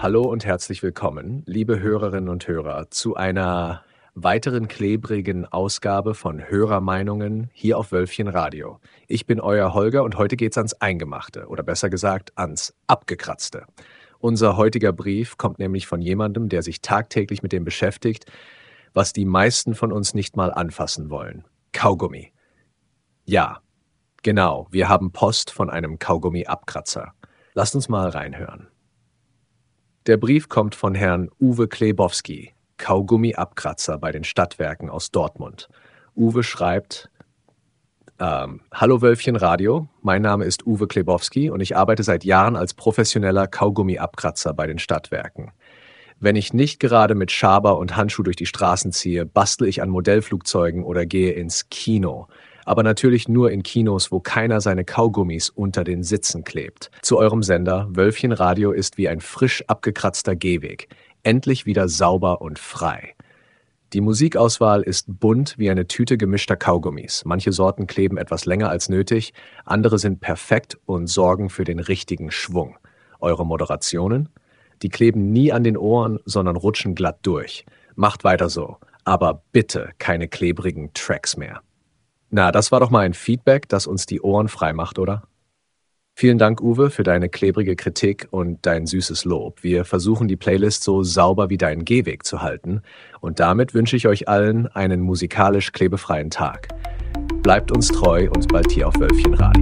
Hallo und herzlich willkommen, liebe Hörerinnen und Hörer, zu einer weiteren klebrigen Ausgabe von Hörermeinungen hier auf Wölfchen Radio. Ich bin euer Holger und heute geht's ans Eingemachte oder besser gesagt ans Abgekratzte. Unser heutiger Brief kommt nämlich von jemandem, der sich tagtäglich mit dem beschäftigt, was die meisten von uns nicht mal anfassen wollen. Kaugummi. Ja, genau, wir haben Post von einem Kaugummi-Abkratzer. Lasst uns mal reinhören. Der Brief kommt von Herrn Uwe Klebowski, Kaugummi-Abkratzer bei den Stadtwerken aus Dortmund. Uwe schreibt: Hallo Wölfchen Radio, mein Name ist Uwe Klebowski und ich arbeite seit Jahren als professioneller Kaugummi-Abkratzer bei den Stadtwerken. Wenn ich nicht gerade mit Schaber und Handschuh durch die Straßen ziehe, bastle ich an Modellflugzeugen oder gehe ins Kino. Aber natürlich nur in Kinos, wo keiner seine Kaugummis unter den Sitzen klebt. Zu eurem Sender, Wölfchen Radio ist wie ein frisch abgekratzter Gehweg. Endlich wieder sauber und frei. Die Musikauswahl ist bunt wie eine Tüte gemischter Kaugummis. Manche Sorten kleben etwas länger als nötig, andere sind perfekt und sorgen für den richtigen Schwung. Eure Moderationen? Die kleben nie an den Ohren, sondern rutschen glatt durch. Macht weiter so, aber bitte keine klebrigen Tracks mehr. Na, das war doch mal ein Feedback, das uns die Ohren frei macht, oder? Vielen Dank, Uwe, für deine klebrige Kritik und dein süßes Lob. Wir versuchen, die Playlist so sauber wie deinen Gehweg zu halten. Und damit wünsche ich euch allen einen musikalisch klebefreien Tag. Bleibt uns treu und bald hier auf Wölfchen Radio.